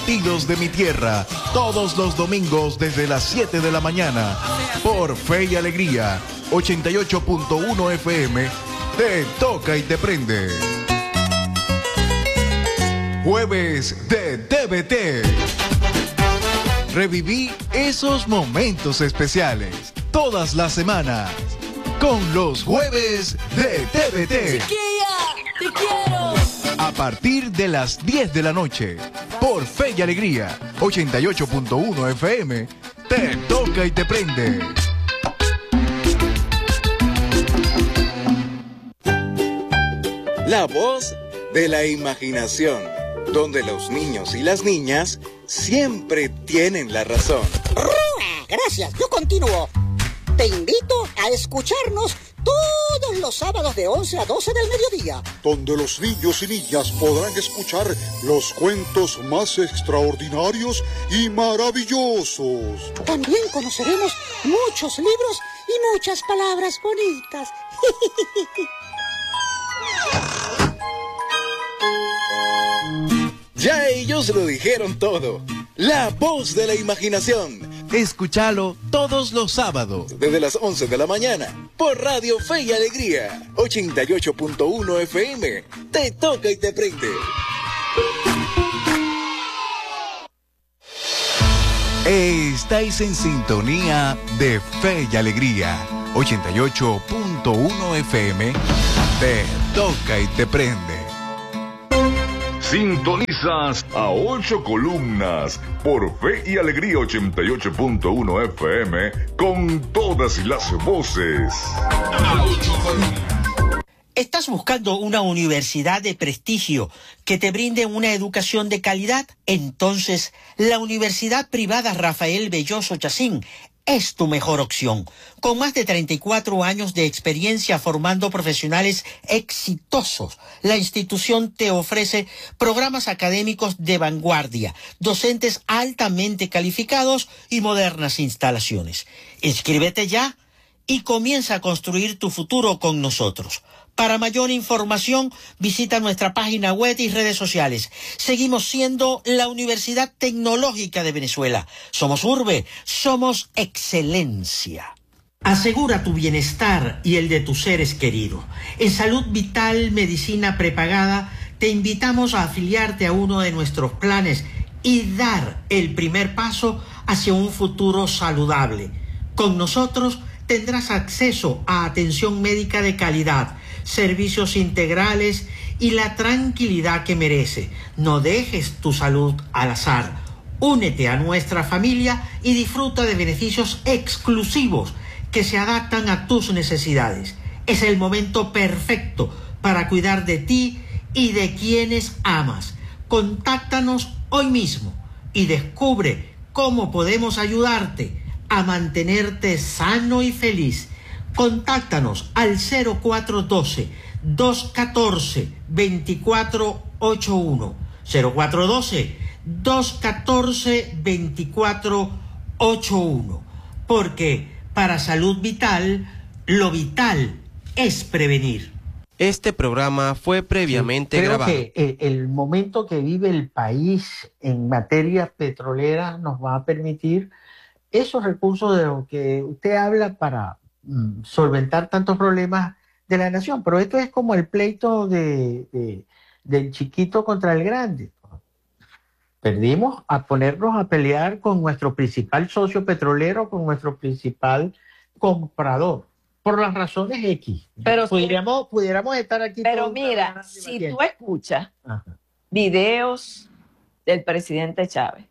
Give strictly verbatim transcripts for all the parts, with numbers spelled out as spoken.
Latidos de mi Tierra, todos los domingos desde las siete de la mañana, por Fe y Alegría, ochenta y ocho punto uno F M, te toca y te prende. Jueves de T V T. Reviví esos momentos especiales todas las semanas con los Jueves de T V T. ¡Chiquilla! ¡Te quiero! A partir de las diez de la noche, por Fe y Alegría, ochenta y ocho punto uno F M, te toca y te prende. La voz de la imaginación, donde los niños y las niñas siempre tienen la razón. Gracias, yo continúo. Te invito a escucharnos todos los sábados de once a doce del mediodía, donde los niños y niñas podrán escuchar los cuentos más extraordinarios y maravillosos. También conoceremos muchos libros y muchas palabras bonitas. Ya ellos lo dijeron todo. La voz de la imaginación. Escúchalo todos los sábados desde las once de la mañana por Radio Fe y Alegría, ochenta y ocho punto uno F M. Te toca y te prende. Estáis en sintonía de Fe y Alegría, ochenta y ocho punto uno F M. Te toca y te prende. Sintonizas a ocho columnas por Fe y Alegría ochenta y ocho punto uno F M con todas las voces. ¿Estás buscando una universidad de prestigio que te brinde una educación de calidad? Entonces, la Universidad Privada Rafael Belloso Chacín es tu mejor opción. Con más de treinta y cuatro años de experiencia formando profesionales exitosos, la institución te ofrece programas académicos de vanguardia, docentes altamente calificados y modernas instalaciones. Inscríbete ya y comienza a construir tu futuro con nosotros. Para mayor información, visita nuestra página web y redes sociales. Seguimos siendo la Universidad Tecnológica de Venezuela. Somos urbe, somos excelencia. Asegura tu bienestar y el de tus seres queridos. En Salud Vital Medicina Prepagada te invitamos a afiliarte a uno de nuestros planes y dar el primer paso hacia un futuro saludable. Con nosotros tendrás acceso a atención médica de calidad, servicios integrales y la tranquilidad que merece. No dejes tu salud al azar. Únete a nuestra familia y disfruta de beneficios exclusivos que se adaptan a tus necesidades. Es el momento perfecto para cuidar de ti y de quienes amas. Contáctanos hoy mismo y descubre cómo podemos ayudarte a mantenerte sano y feliz. Contáctanos al cero cuatro uno dos, dos uno cuatro, dos cuatro ocho uno. cero cuatro uno dos, dos uno cuatro, dos cuatro ocho uno. Porque para Salud Vital, lo vital es prevenir. Este programa fue previamente Creo grabado. que eh, el momento que vive el país en materia petrolera nos va a permitir esos recursos de los que usted habla para mm, solventar tantos problemas de la nación. Pero esto es como el pleito de, de, del chiquito contra el grande. Perdimos a ponernos a pelear con nuestro principal socio petrolero, con nuestro principal comprador, por las razones X. Pero pudiéramos, pudiéramos estar aquí. Pero mira, si tú escuchas Ajá. videos del presidente Chávez,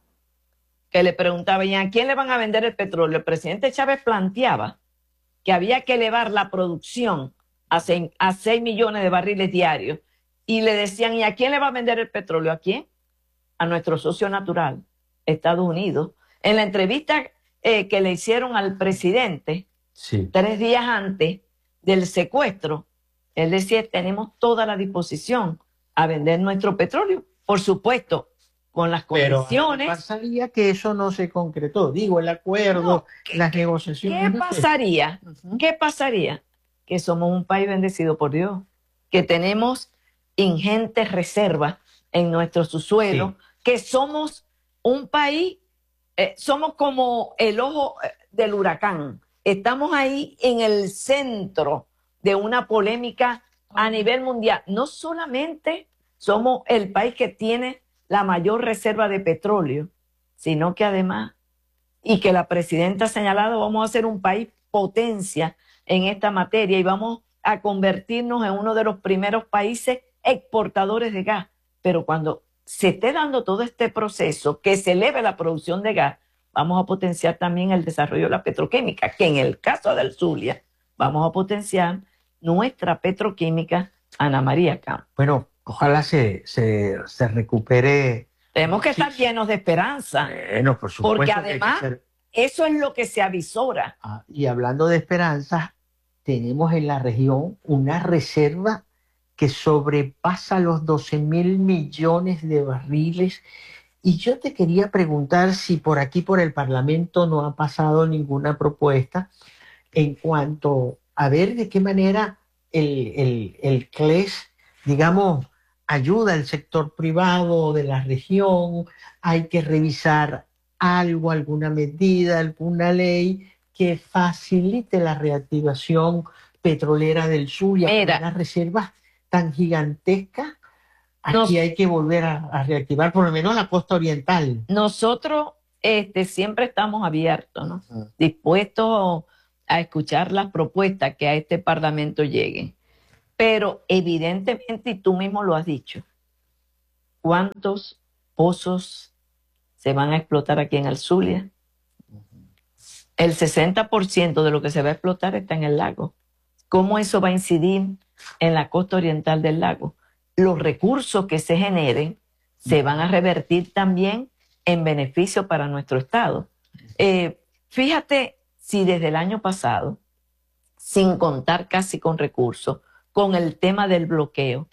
que le preguntaban, ¿a quién le van a vender el petróleo? El presidente Chávez planteaba que había que elevar la producción a seis, a seis millones de barriles diarios. Y le decían, ¿y a quién le va a vender el petróleo? ¿A quién? A nuestro socio natural, Estados Unidos. En la entrevista eh, que le hicieron al presidente, sí. tres días antes del secuestro, él decía, tenemos toda la disposición a vender nuestro petróleo. Por supuesto, con las condiciones. Pero pasaría que eso no se concretó. Digo, el acuerdo, no, ¿qué, las negociaciones. ¿Qué pasaría? Uh-huh. ¿Qué pasaría? Que somos un país bendecido por Dios, que tenemos ingentes reservas en nuestro subsuelo, sí. que somos un país, eh, somos como el ojo del huracán. Estamos ahí en el centro de una polémica a nivel mundial. No solamente somos el país que tiene la mayor reserva de petróleo, sino que además, y que la presidenta ha señalado, vamos a ser un país potencia en esta materia y vamos a convertirnos en uno de los primeros países exportadores de gas. Pero cuando se esté dando todo este proceso, que se eleve la producción de gas, vamos a potenciar también el desarrollo de la petroquímica, que en el caso del Zulia, vamos a potenciar nuestra petroquímica Ana María Campos. Bueno, ojalá se, se, se recupere. Tenemos que estar sí. llenos de esperanza. Bueno, por supuesto. Porque además, ser... eso es lo que se avisora. Ah, y hablando de esperanza, tenemos en la región una reserva que sobrepasa los doce mil millones de barriles. Y yo te quería preguntar si por aquí, por el Parlamento, no ha pasado ninguna propuesta en cuanto a ver de qué manera el, el, el C L E S, digamos, ayuda al sector privado de la región. Hay que revisar algo, alguna medida, alguna ley que facilite la reactivación petrolera del sur y a las reservas tan gigantescas. Aquí Nos, hay que volver a, a reactivar por lo menos la costa oriental. Nosotros este, siempre estamos abiertos, ¿no? Uh-huh. dispuestos a escuchar las propuestas que a este Parlamento lleguen. Pero evidentemente, y tú mismo lo has dicho, ¿cuántos pozos se van a explotar aquí en el Zulia? Uh-huh. El sesenta por ciento de lo que se va a explotar está en el lago. ¿Cómo eso va a incidir en la costa oriental del lago? Los recursos que se generen se van a revertir también en beneficio para nuestro Estado. Eh, fíjate si desde el año pasado, sin contar casi con recursos, con el tema del bloqueo,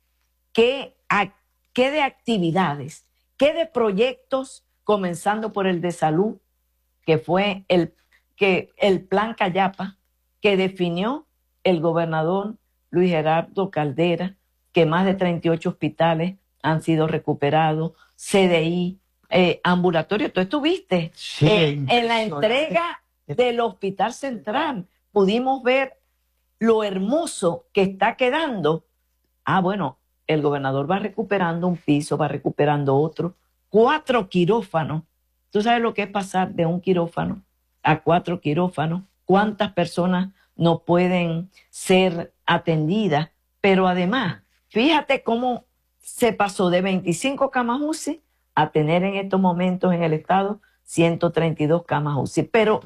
¿qué, a, qué de actividades, qué de proyectos, comenzando por el de salud, que fue el, que, el plan Cayapa, que definió el gobernador Luis Gerardo Caldera, que más de treinta y ocho hospitales han sido recuperados, C D I, eh, ambulatorio. Tú estuviste sí, eh, en la entrega del Hospital Central. Pudimos ver lo hermoso que está quedando. Ah, bueno, el gobernador va recuperando un piso, va recuperando otro. Cuatro quirófanos. ¿Tú sabes lo que es pasar de un quirófano a cuatro quirófanos? ¿Cuántas personas no pueden ser atendidas? Pero además, fíjate cómo se pasó de veinticinco camas U C I a tener en estos momentos en el estado ciento treinta y dos camas U C I. Pero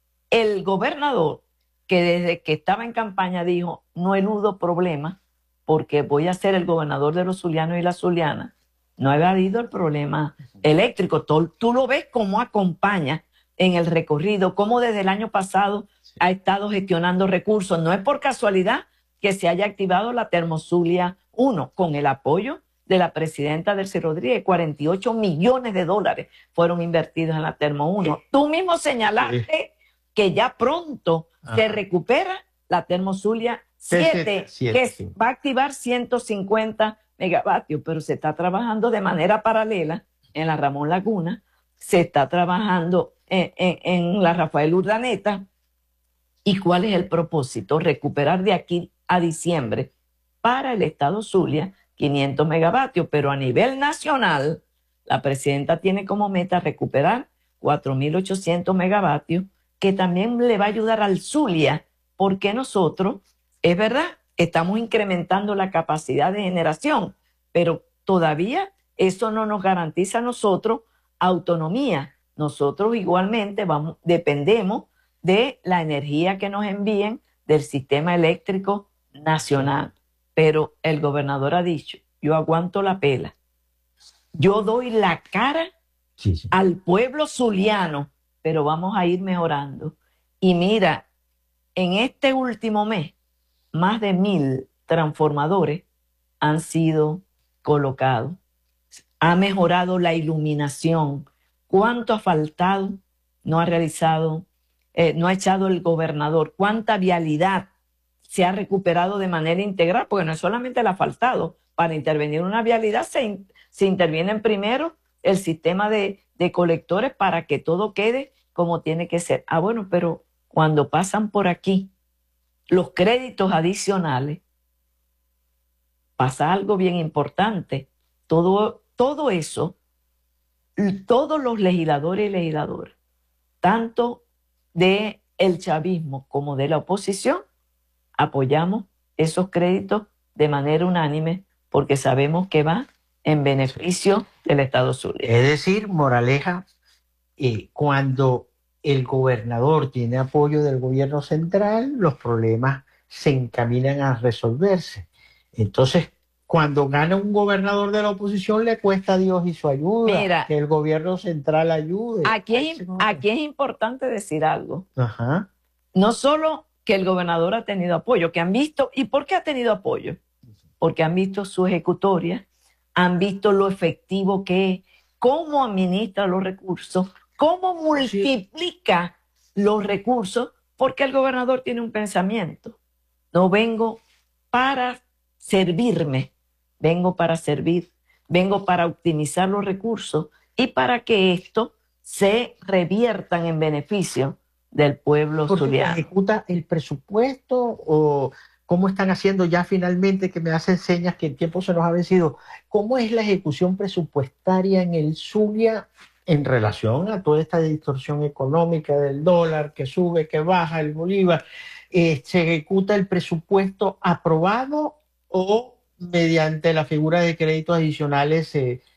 el gobernador, que desde que estaba en campaña dijo, no eludo problemas porque voy a ser el gobernador de los zulianos y las zulianas, no ha evadido el problema eléctrico. Tú, tú lo ves cómo acompaña en el recorrido, cómo desde el año pasado ha estado gestionando recursos. No es por casualidad que se haya activado la Termozulia uno, con el apoyo de la presidenta Delcy Rodríguez. cuarenta y ocho millones de dólares fueron invertidos en la Termo uno. Sí. Tú mismo señalaste sí. que ya pronto Ajá. se recupera la Termozulia siete, que sí. va a activar ciento cincuenta megavatios, pero se está trabajando de manera paralela en la Ramón Laguna, se está trabajando en, en, en la Rafael Urdaneta. ¿Y cuál es el propósito? Recuperar de aquí a diciembre para el estado Zulia quinientos megavatios, pero a nivel nacional la presidenta tiene como meta recuperar cuatro mil ochocientos megavatios, que también le va a ayudar al Zulia, porque nosotros, es verdad, estamos incrementando la capacidad de generación, pero todavía eso no nos garantiza a nosotros autonomía. Nosotros igualmente vamos, dependemos de la energía que nos envíen del sistema eléctrico nacional. Pero el gobernador ha dicho, yo aguanto la pela, yo doy la cara sí, sí. al pueblo zuliano, pero vamos a ir mejorando. Y mira, en este último mes, más de mil transformadores han sido colocados. Ha mejorado la iluminación. ¿Cuánto ha faltado? No ha realizado, eh, no ha echado el gobernador. ¿Cuánta vialidad se ha recuperado de manera integral? Porque no es solamente el asfaltado. Para intervenir una vialidad se, in, se intervienen primero el sistema de, de colectores para que todo quede como tiene que ser. Ah, bueno, pero cuando pasan por aquí los créditos adicionales, pasa algo bien importante. Todo, todo eso, todos los legisladores y legisladoras, tanto del chavismo como de la oposición, apoyamos esos créditos de manera unánime porque sabemos que va en beneficio del Estado Zulia. Es decir, moraleja, eh, cuando el gobernador tiene apoyo del gobierno central, los problemas se encaminan a resolverse. Entonces, cuando gana un gobernador de la oposición, le cuesta a Dios y su ayuda, Mira, que el gobierno central ayude. Aquí es, aquí es importante decir algo. Ajá. No solo que el gobernador ha tenido apoyo, que han visto, ¿y por qué ha tenido apoyo? Porque han visto su ejecutoria, han visto lo efectivo que es, cómo administra los recursos, cómo multiplica los recursos, porque el gobernador tiene un pensamiento. No vengo para servirme, vengo para servir, vengo para optimizar los recursos y para que esto se reviertan en beneficio del pueblo zuliano. ¿Ejecuta el presupuesto o cómo están haciendo ya finalmente, que me hacen señas que el tiempo se nos ha vencido? ¿Cómo es la ejecución presupuestaria en el Zulia en relación a toda esta distorsión económica del dólar que sube, que baja, el bolívar? Eh, ¿Se ejecuta el presupuesto aprobado o mediante la figura de créditos adicionales se,